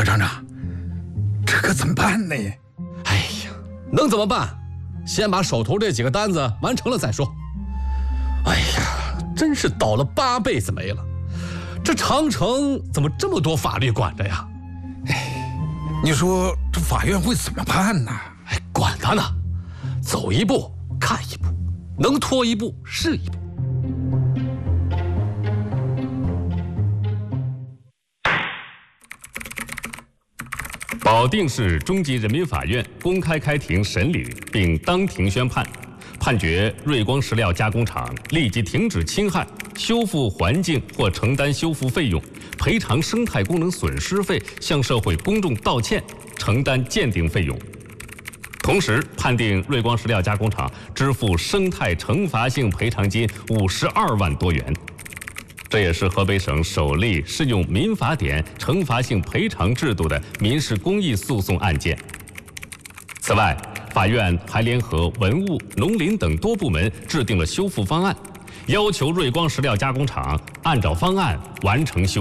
何厂长，这可怎么办呢？ 哎呀，能怎么办？先把手头这几个单子完成了再说。哎呀，真是倒了8辈子霉了。这长城怎么这么多法律管着呀？ 你说这法院会怎么判呢？ 哎，管他呢，走一步看一步，能拖一步是一步。 保定市中级人民法院公开开庭审理并当庭宣判，判决瑞光石料加工厂立即停止侵害、修复环境或承担修复费用，赔偿生态功能损失费，向社会公众道歉，承担鉴定费用。同时判定瑞光石料加工厂支付生态惩罚性赔偿金52万多元。这也是河北省首例适用民法典惩罚性赔偿制度的民事公益诉讼案件。此外，法院还联合文物、农林等多部门制定了修复方案，要求瑞光石料加工厂按照方案完成修